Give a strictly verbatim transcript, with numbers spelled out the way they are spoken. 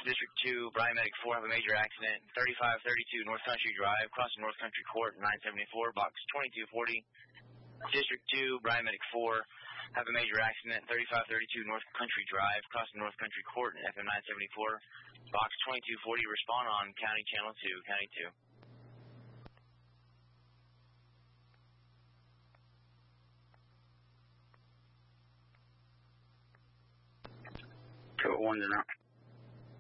District two, Bryan Medic four, have a major accident, thirty-five thirty-two North Country Drive, crossing North Country Court, nine seventy-four, box twenty-two forty. District two, Bryan Medic four, have a major accident, thirty-five thirty-two North Country Drive, crossing North Country Court, F M nine seventy-four, box twenty-two forty, respond on County Channel two, County two. Two oh one to now.